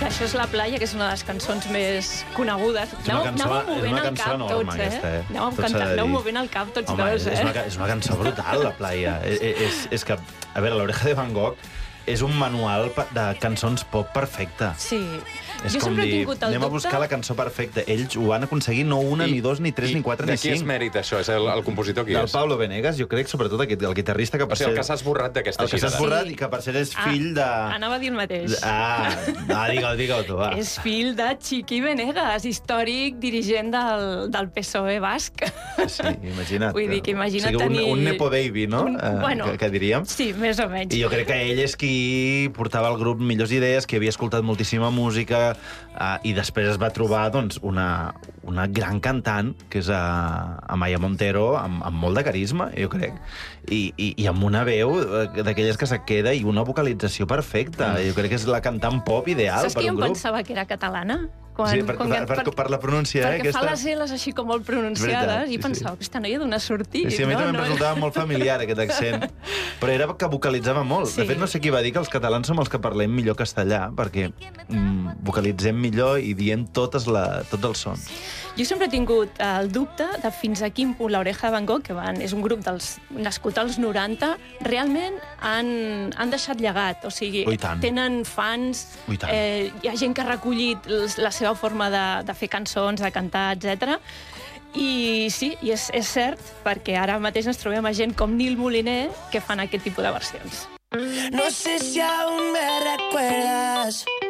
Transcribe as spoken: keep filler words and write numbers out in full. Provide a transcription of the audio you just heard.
que això és La playa, que és una de les cançons més conegudes. És una cançó, aneu és una movent el cançó cap enorme, tots, eh? aquesta, eh? Aneu, Tot s'ha cantant, de aneu dir. movent el cap tots Home, dos, és, eh? és, una, és una cançó brutal, La playa. és, és, és que, a veure, l'Oreja de Van Gogh és un manual pa- de cançons pop perfecte. Sí. És Jo com sempre he dir, tingut el anem a dubte... buscar la cançó perfecta. Ells ho van aconseguir no una, I- ni dos, ni tres, i ni quatre, de ni qui és cinc. mèrit, això? És el, el compositor qui Del és? Pablo Venegas, jo crec, sobretot aquest, el guitarrista que O per sigui, el ser... que s'ha esborrat d'aquesta el que s'ha gira. esborrat Sí. i que per ser és Ah, fill de... Anava a dir el mateix. Ah, ah digue-ho, digue-ho tu, va. És fill de Chiqui Venegas, històric dirigent del, del P S O E basc. Sí, imagina't. Vull dir que imagina't o sigui, un, tenir... un nepo baby, no? Un, Eh, bueno, que, que diríem. Sí, més o menys. I jo crec que ell és qui portava al grup millors idees, que havia escoltat moltíssima música uh, i després es va trobar doncs, una, una gran cantant, que és uh, Amaya Montero, amb, amb molt de carisma, jo crec, i, i, i amb una veu uh, d'aquelles que se queda i una vocalització perfecta. Mm. Jo crec que és la cantant pop ideal Saps per que jo un em grup. pensava que era catalana? Quan, Sí, per, quan, per, per, per la pronuncia, eh, perquè aquesta. fa les L's així com molt pronunciades, Veritat, i sí, pensava, sí. aquesta noia d'on ha sortit? Sí, sí, a mi no? també em no, resultava molt familiar, aquest accent. Però era que vocalitzava molt. Sí. De fet, no sé qui va dir que els catalans som els que parlem millor castellà, perquè mm, vocalitzem millor i diem totes la, tots els sons. Jo sempre he tingut el dubte de fins a quin punt l'Oreja de Van Gogh, que van, és un grup dels, nascut als noranta, realment han, han deixat llegat. O sigui, Oh, i tant. tenen fans, Oh, i tant. eh, hi ha gent que ha recollit les- la seva forma de, de fer cançons, de cantar, etcètera. I sí, i és, és cert, perquè ara mateix ens trobem a gent com Nil Moliner que fan aquest tipus de versions. No sé si aún me recuerdas